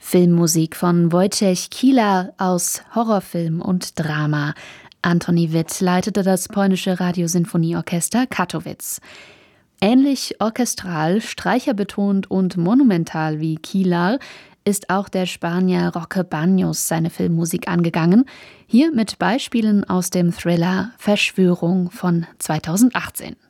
Filmmusik von Wojciech Kilar aus Horrorfilm und Drama. Antoni Witt leitete das polnische Radiosinfonieorchester Kattowitz. Ähnlich orchestral, streicherbetont und monumental wie Kilar ist auch der Spanier Roque Baños seine Filmmusik angegangen, hier mit Beispielen aus dem Thriller Verschwörung von 2018.